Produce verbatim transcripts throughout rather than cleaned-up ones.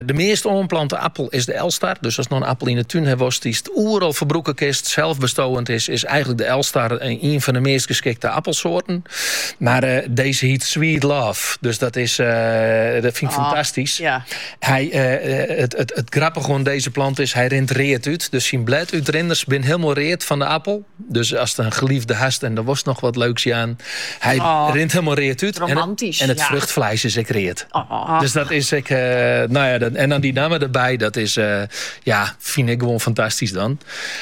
De meest onplante appel is de Elstar. Dus als nog een appel in de tuin heeft, die het oeral verbroeken kist, zelfbestowend is, is eigenlijk de Elstar een van de meest geschikte appelsoorten. Maar uh, deze heet Sweet Love. Dus dat is, uh, dat vind ik oh, fantastisch. Ja. Hij, uh, het, het, het grappige van deze plant is, hij rent reet uit. Dus zijn bladuitrinders zijn helemaal reet van de appel. Dus als het een geliefde hast en er was nog wat leuks aan, hij oh, rent helemaal reet uit. Romantisch. En het, en het ja. vruchtvlees is ik reet. Oh. Dus dat is ik, uh, nou ja, dat, en dan die namen erbij, dat is, uh, ja, vind ik gewoon fantastisch dan.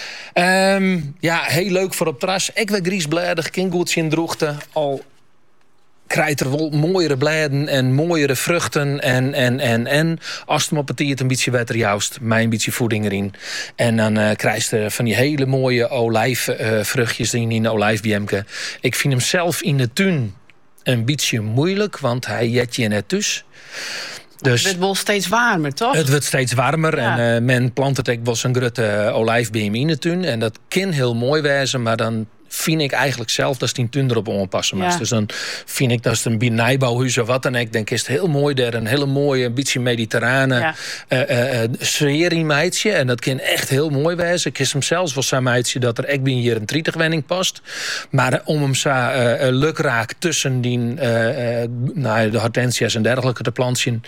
Um, ja, heel leuk voor op terras. Ik ben griesbladig, kind goed zien droegte. Al krijgt er wel mooiere bladen en mooiere vruchten. En, en, en, en als het hem op het tiert een beetje wetter juist, mij een beetje voeding erin. En dan uh, krijg je van die hele mooie olijfvruchtjes uh, erin in de olijfbjemke. Ik vind hem zelf in de tuin een beetje moeilijk, want hij jet je net dus. Dus het wordt wel steeds warmer, toch? Het wordt steeds warmer. Ja. En uh, men plant het ook wel een grote olijfbeem in de tuin. En dat kan heel mooi wezen, maar dan vind ik eigenlijk zelf dat die tuin erop onpassen moet. Ja. Dus dan vind ik dat het een binijbouwhuis of wat dan ook. Dan is het heel mooi daar een hele mooie, een beetje mediterrane ja. uh, uh, sfeer in meidje. En dat kan echt heel mooi wezen. Ik kies hem zelfs wel zo'n meidje dat er echt bij hier een trietigwenning past. Maar uh, om hem zo uh, lukraak tussen die uh, uh, nou, de hortensia's en dergelijke te plantje,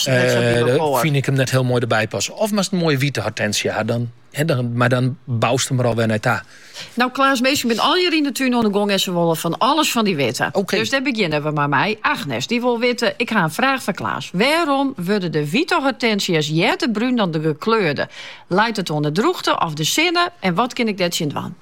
uh, vind ik hem net heel mooi erbij passen. Of maar het een mooie witte hortensia dan. He, dan, maar dan bouwst hem er al weer net aan. Nou, Klaas, meestal met al je in de tuin aan de gong en ze willen van alles van die weten. Okay. Dus daar beginnen we maar mee. Agnes, die wil weten, ik ga een vraag van Klaas. Waarom worden de witte hortensia's jetter bruin dan de gekleurde? Leidt het onder de droogte of de zinnen? En wat kan ik dat zien van?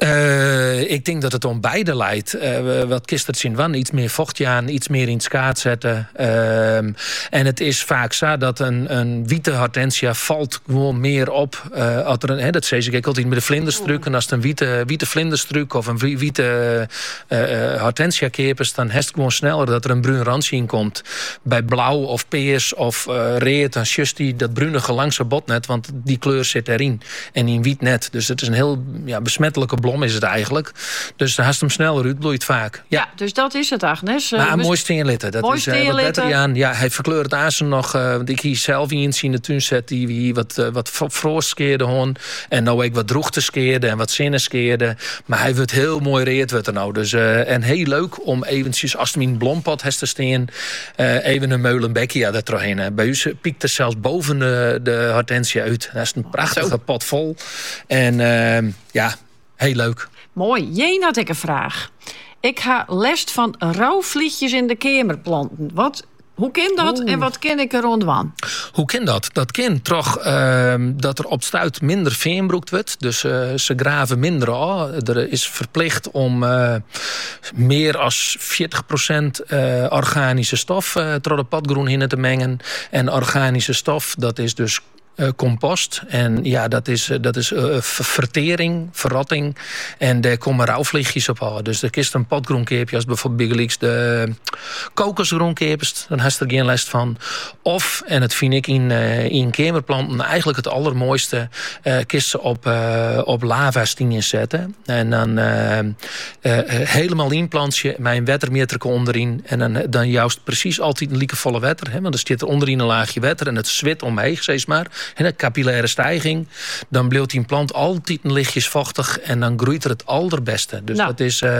Uh, ik denk dat het om beide leidt. Uh, wat kist het zien van? Iets meer vocht aan, iets meer in het skaat zetten. Uh, en het is vaak zo dat een, een witte hortensia valt gewoon meer op. Uh, als er een, he, dat zeg ik altijd met de vlinderstruik. En als het een witte, witte vlinderstruik of een witte uh, uh, hortensia keepers, dan is het gewoon sneller dat er een bruin randje in komt. Bij blauw of peers of uh, reet, dan just die dat bruinige langse bot net, want die kleur zit erin. En in wit net. Dus het is een heel ja, besmettelijke blom is het eigenlijk. Dus dan haast hem sneller uit, bloeit vaak. Ja, ja, dus dat is het, Agnes. Maar een mooi steenlitten. Dat mooi is uh, wat beter aan. Ja, hij verkleurt het azen nog. Uh, want ik hier zelf eens in de tuin zet die hier wat, uh, wat frost skeerde hon. En nou ik wat droogte skeerde en wat zinnen skeerde. Maar hij wordt heel mooi reed wordt er nou. Dus, uh, en heel leuk om eventjes, als het in een blompot heeft te staan, uh, even een meulenbekje daar doorheen. Uh, bij u piekt er zelfs boven de, de hortensia uit. Dat is een prachtige Zo. pot vol. En uh, ja, heel leuk. Mooi. Jeen had ik een vraag. Ik ga lest van rouwvliegjes in de kamer planten. Wat, hoe kan dat Oeh. en wat ken ik er rondwan? Hoe kan dat? Dat kan toch uh, dat er op stuit minder veenbroekt wordt. Dus uh, ze graven minder aan. Er is verplicht om uh, meer dan veertig procent uh, organische stof uh, door de potgroen in te mengen. En organische stof, dat is dus Uh, compost. En ja, dat is, uh, dat is uh, vertering, verrotting. En daar komen rouwvliegjes op aan. Dus er kist een potgroenkeepje, als bijvoorbeeld Bigelix de kokosgroenkeepjes, dan heeft er geen last van. Of, en dat vind ik in, uh, in kamerplanten eigenlijk het allermooiste, uh, kist ze op, uh, op lavastien zetten. En dan uh, uh, helemaal inplantje, met een wettermeter onderin. En dan, dan juist precies altijd een liekevolle wetter. Hè? Want er zit er onderin een laagje wetter en het zwit omheen, zeg maar. En een capillaire stijging, dan blijft die plant altijd een lichtjes vochtig en dan groeit er het allerbeste. Dus nou. dat is Uh,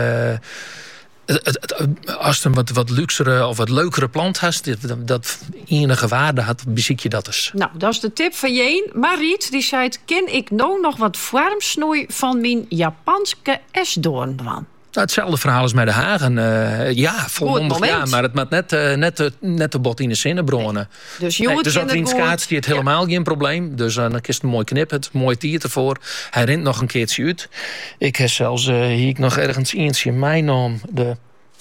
Het, het, als je een wat, wat luxere of wat leukere plant hebt, dat, dat enige waarde had, beziek je dat eens. Nou, dat is de tip van Jeen. Mariet, die zei, ken ik nou nog wat warmsnoei van mijn Japanse esdoorn van? Nou, hetzelfde verhaal als met de Hagen. Uh, ja, volmondig ja, maar het moet net, uh, net, net de bot in de zinnenbronnen. Nee. Dus nee, dus als er in skaats, die het helemaal ja. geen probleem. Dus uh, dan kiest een mooi knip, het mooi tier ervoor. Hij rent nog een keertje uit. Ik heb zelfs uh, hier nog ergens eentje in mijn naam de.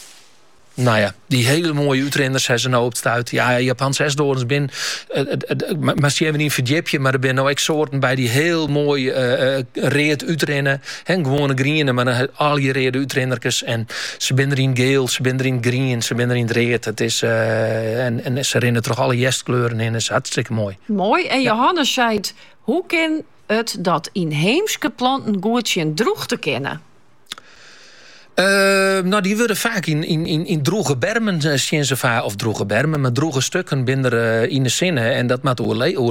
Nou ja, die hele mooie uitrenders hebben ze nou op het stuit. Ja, Japanse esdoorns ben. Uh, uh, uh, maar ze hebben niet een verdjepje, maar er zijn nou ook soorten bij die heel mooi uh, uh, reed uitrennen. En gewone groene, maar dan al je reed uitrendertjes. En ze zijn er in geel, ze zijn er in green, ze zijn er in reed. Het is, uh, en, en ze rennen toch alle jestkleuren in. Dat is hartstikke mooi. Mooi. En Johannes ja. zei het, hoe kan het dat inheemse planten goed zijn droeg te kennen? Uh, nou, die worden vaak in, in, in, in droge bermen, uh, of droge bermen, maar droge stukken binnen uh, in de zinnen. En dat moet oorle-